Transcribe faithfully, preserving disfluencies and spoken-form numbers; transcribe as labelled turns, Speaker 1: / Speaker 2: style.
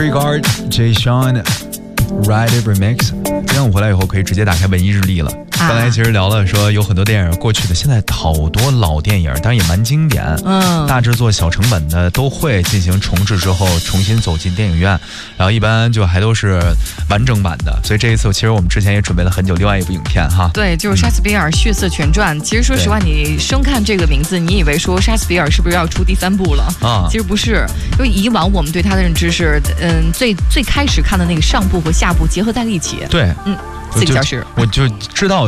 Speaker 1: Disregard Jay Sean Ride It Remix。今天我回来以后可以直接打开文艺日历了。刚才其实聊了说有很多电影过去的，现在好多老电影，当然也蛮经典，嗯，大制作小成本的都会进行重制之后重新走进电影院，然后一般就还都是完整版的。所以这一次其实我们之前也准备了很久另外一部影片哈，
Speaker 2: 对，就是莎士比亚血色全传。其实说实话，你生看这个名字，你以为说莎士比亚是不是要出第三部了啊？其实不是，因为以往我们对他的认知是，嗯，最最开始看的那个上部和下部结合在了一起。
Speaker 1: 对，
Speaker 2: 嗯，四个小时，
Speaker 1: 我就知道。